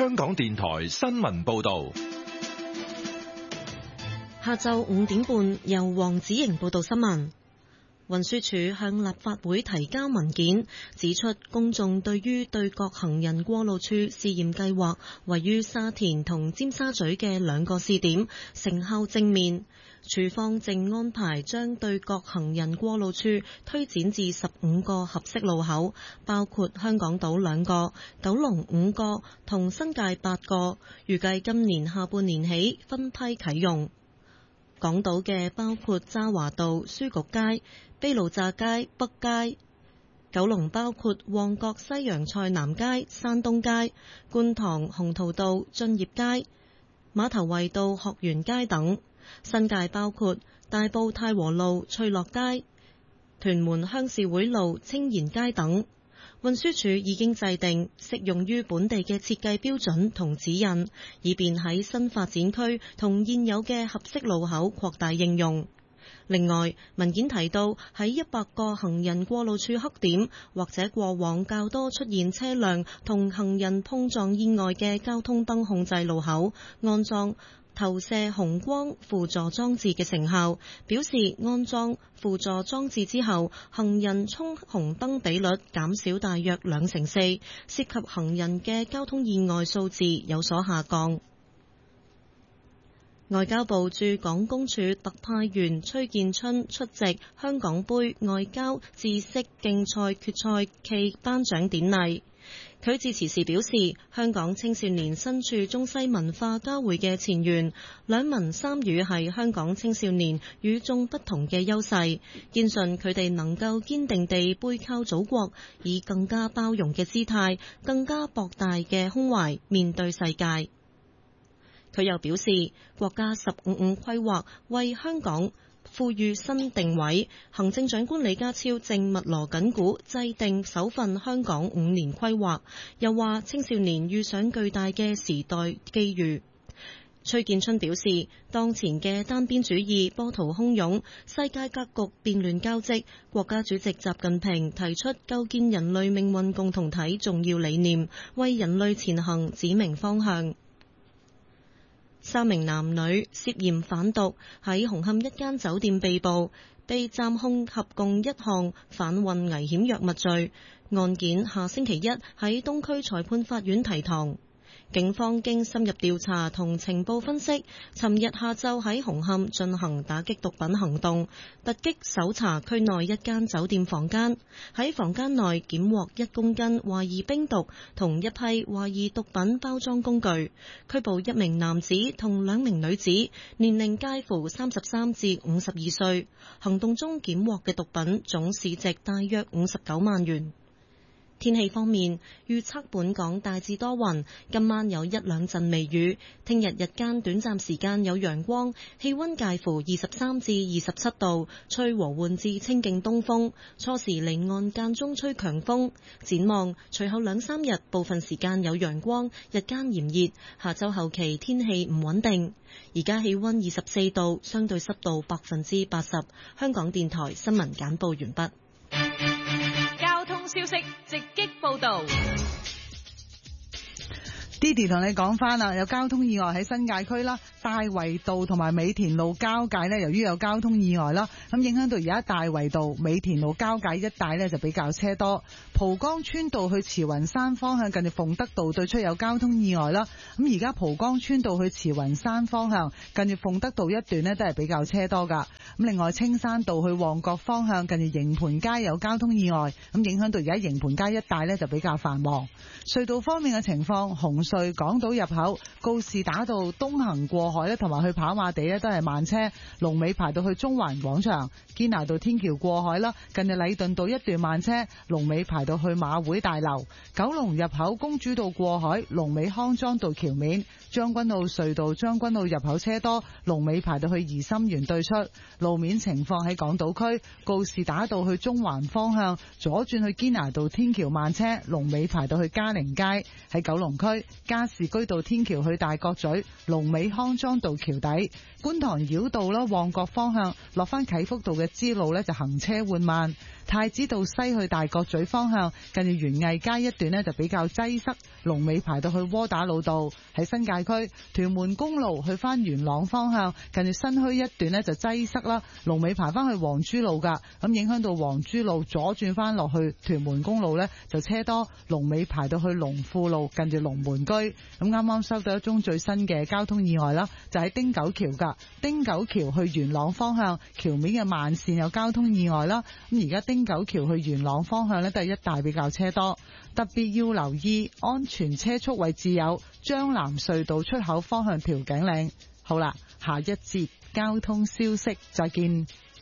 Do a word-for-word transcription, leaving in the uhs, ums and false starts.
香港電台新聞報道。 下晝五點半，由黃子瑩報道新聞。運輸署向立法會提交文件，指出公眾對於對角行人過路處試驗計劃位於沙田同尖沙咀嘅兩個試點成效正面，署方正安排將對角行人過路處推展至十五個合適路口，包括香港島兩個、九龍五個同新界八個，預計今年下半年起分批啟用。港島嘅包括渣華道、書局街、卑路乍街、北街；九龍包括旺角西洋菜南街、山東街、觀塘鴻圖道、駿業街、馬頭圍道、學園街等；新界包括大埔太和路、翠樂街、屯門鄉事會路、青賢街等。運輸署已經制定適用於本地嘅設計標準同指引，以便喺新發展區同現有嘅合適路口擴大應用。另外，文件提到喺一百個行人過路處黑點或者過往較多出現車輛同行人碰撞意外嘅交通燈控制路口安裝投射紅光輔助裝置嘅成效，表示安裝輔助裝置之後，行人衝紅燈比率減少大約兩成四，涉及行人嘅交通意外數字有所下降。外交部駐港公署特派員崔建春出席香港杯外交知識競賽決賽暨頒獎典禮。佢致辭時表示，香港青少年身處中西文化交匯嘅前沿，兩文三語係香港青少年與眾不同嘅優勢，堅信佢哋能夠堅定地背靠祖國，以更加包容嘅姿態、更加博大嘅胸懷面對世界。佢又表示，國家十五五規劃為香港賦予新定位，行政長官李家超正密鑼緊鼓制定首份香港五年規劃，又話青少年遇上巨大嘅時代機遇。崔建春表示，當前嘅單邊主義波濤洶湧，世界格局變亂交織，國家主席習近平提出構建人類命運共同體重要理念，為人類前行指明方向。三名男女涉嫌販毒喺紅磡一間酒店被捕，被暫控合共一項販運危險藥物罪。案件下星期一喺東區裁判法院提堂。警方經深入調查同情報分析，尋日下晝喺紅磡進行打擊毒品行動，突擊搜查區內一間酒店房間，喺房間內檢獲一公斤懷疑冰毒同一批懷疑毒品包裝工具，拘捕一名男子同兩名女子，年齡介乎三十三至五十二歲。行動中檢獲嘅毒品總市值大約五十九萬元。天氣方面，預測本港大致多雲，今晚有一兩陣微雨，聽日日間短暫時間有陽光，氣溫介乎二十三至二十七度，吹和緩至清勁東風，初時離岸間中吹強風。展望隨後兩三日部分時間有陽光，日間炎熱，下周後期天氣唔穩定。而家氣溫二十四度，相對濕度百分之八十。香港電台新聞簡報完畢。 消息直擊報道。 Didi 同你講翻啦，有交通意外喺新界區啦，大圍道同埋美田路交界呢，由於有交通意外啦，咁影響到而家大圍道、美田路交界一帶呢就比較車多。蒲崗村道去慈雲山方向近住鳳德道對出有交通意外啦，咁而家蒲崗村道去慈雲山方向近住鳳德道一段呢都係比較車多噶。咁另外青山道去旺角方向近住營盤街有交通意外，咁影響到而家營盤街一帶呢就比較繁忙。隧道方面嘅情況，紅隧港島入口告士打道東行過海咧，同埋去跑馬地咧都係慢車，龍尾排到去中環廣場。堅拿道天橋過海啦，近日禮頓道一段慢車，龍尾排到去馬會大樓。九龍入口公主道過海，龍尾康莊道橋面。將軍澳隧道將軍澳入口車多，龍尾排到去怡心園對出。路面情況喺港島區告士打道去中環方向左轉去堅拿道天橋慢車，龍尾排到去嘉寧街。喺九龍區加士居道天橋去大角咀，龍尾康莊道橋底。觀塘繞道啦，旺角方向落翻啟福道嘅支路呢就行車緩慢。 太子道西去大角咀方向，近住園藝街一段呢就比較擠塞，龍尾排到去窩打老道。喺新界區屯門公路去翻元朗方向，近住新墟一段呢就擠塞啦，龍尾排翻去黃珠路噶，咁影響到黃珠路左轉翻落去屯門公路呢就車多，龍尾排到去龍富路近住龍門居。咁啱啱收到一宗最新嘅交通意外啦，就喺汀九橋噶，汀九橋去元朗方向橋面嘅慢線有交通意外啦。咁而家汀九橋去元朗方向呢都係一帶比較車多，特別要留意安全車速位置有將藍隧道出口方向調景嶺。好啦，下一節交通消息再見。